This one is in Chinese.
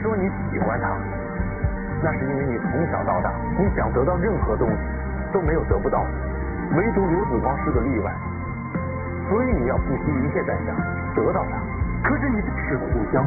说你喜欢他，那是因为你从小到大，你想得到任何东西都没有得不到，唯独刘子光是个例外，所以你要不惜一切代价得到他。可是你是互相